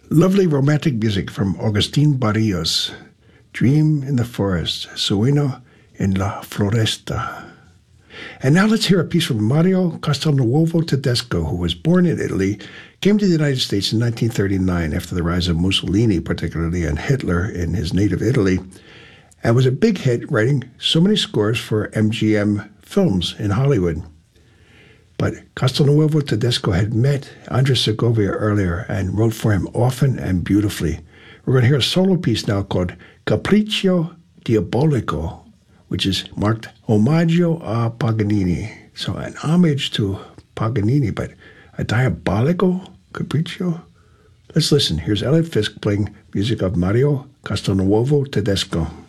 Lovely romantic music from Agustin Barrios. Dream in the Forest, Sueño en la Floresta. And now let's hear a piece from Mario Castelnuovo Tedesco, who was born in Italy, came to the United States in 1939 after the rise of Mussolini, particularly, and Hitler in his native Italy, and was a big hit, writing so many scores for MGM films in Hollywood. But Castelnuovo Tedesco had met Andres Segovia earlier and wrote for him often and beautifully. We're going to hear a solo piece now called Capriccio Diabolico, which is marked Omaggio a Paganini. So an homage to Paganini, but a diabolical capriccio? Let's listen. Here's Elliot Fisk playing music of Mario Castelnuovo Tedesco.